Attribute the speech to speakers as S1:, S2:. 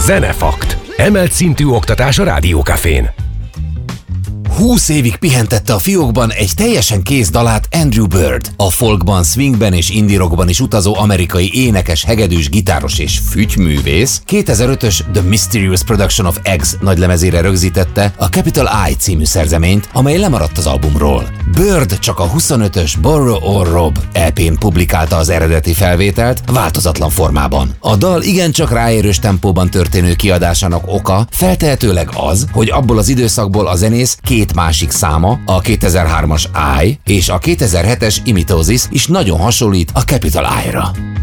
S1: Zenefakt. Emelt szintű oktatás a Rádiókafén.
S2: 20 évig pihentette a fiókban egy teljesen kész dalát Andrew Bird. A folkban, swingben és indie rockban is utazó amerikai énekes, hegedűs, gitáros és fütyművész 2005-ös The Mysterious Production of Eggs nagylemezére rögzítette a Capital I című szerzeményt, amely lemaradt az albumról. Bird csak a 25-ös Borrow or Rob EP-n publikálta az eredeti felvételt változatlan formában. A dal igencsak ráérős tempóban történő kiadásának oka feltehetőleg az, hogy abból az időszakból a zenész két másik száma, a 2003-as I és a 2007-es Imitosis is nagyon hasonlít a Capital I-ra.